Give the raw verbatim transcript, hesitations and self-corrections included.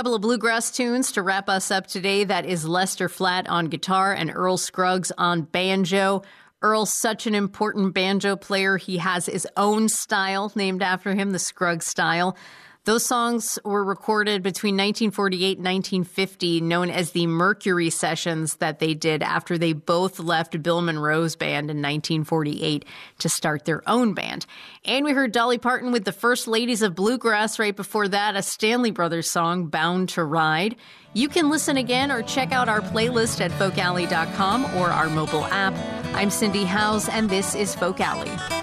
couple of bluegrass tunes to wrap us up today. That is Lester Flatt on guitar and Earl Scruggs on banjo. Earl's such an important banjo player. He has his own style named after him, the Scruggs style. Those songs were recorded between nineteen forty-eight and nineteen fifty, known as the Mercury Sessions, that they did after they both left Bill Monroe's band in nineteen forty-eight to start their own band. And we heard Dolly Parton with the First Ladies of Bluegrass. Right before that, a Stanley Brothers song, Bound to Ride. You can listen again or check out our playlist at folk alley dot com or our mobile app. I'm Cindy Howes, and this is Folk Alley.